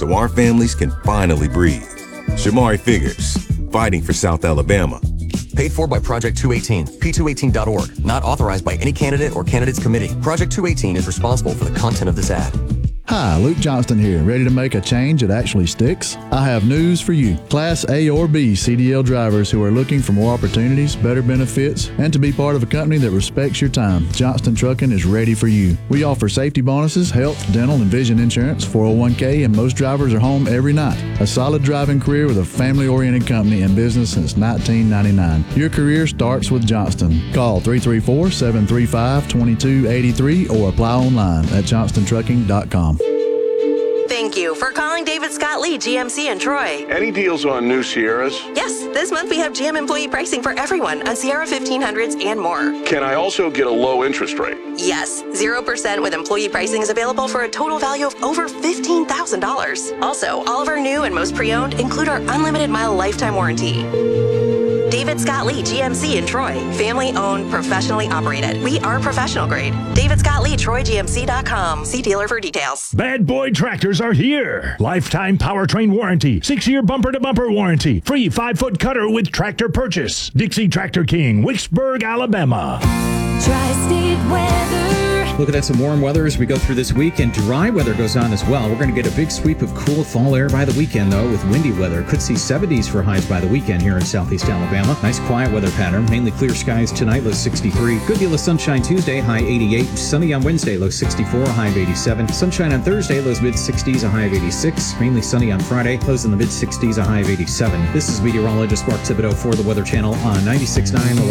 so our families can finally breathe. Shamari Figures, fighting for South Alabama. Paid for by Project 218, p218.org. Not authorized by any candidate or candidates committee. Project 218 is responsible for the content of this ad. Hi, Luke Johnston here. Ready to make a change that actually sticks? I have news for you. Class A or B CDL drivers who are looking for more opportunities, better benefits, and to be part of a company that respects your time. Johnston Trucking is ready for you. We offer safety bonuses, health, dental, and vision insurance, 401k, and most drivers are home every night. A solid driving career with a family-oriented company in business since 1999. Your career starts with Johnston. Call 334-735-2283 or apply online at johnstontrucking.com. Thank you for calling David Scott Lee GMC in Troy. Any deals on new Sierras? Yes, this month we have GM employee pricing for everyone on Sierra 1500s and more. Can I also get a low interest rate? Yes, 0% with employee pricing is available for a total value of over $15,000. Also, all of our new and most pre-owned include our unlimited mile lifetime warranty. David Scott Lee GMC in Troy. Family owned, professionally operated. We are professional grade. David Scott Lee, TroyGMC.com. See dealer for details. Bad Boy Tractors are here. Lifetime powertrain warranty. 6-year bumper-to-bumper warranty. Free 5-foot cutter with tractor purchase. Dixie Tractor King, Wicksburg, Alabama. Tri-State weather. Looking at some warm weather as we go through this week, and dry weather goes on as well. We're going to get a big sweep of cool fall air by the weekend, though, with windy weather. Could see 70s for highs by the weekend here in southeast Alabama. Nice quiet weather pattern. Mainly clear skies tonight, low 63. Good deal of sunshine Tuesday, high 88. Sunny on Wednesday, low 64, high of 87. Sunshine on Thursday, lows mid-60s, a high of 86. Mainly sunny on Friday, lows in the mid-60s, a high of 87. This is meteorologist Mark Thibodeau for the Weather Channel on 96.9 The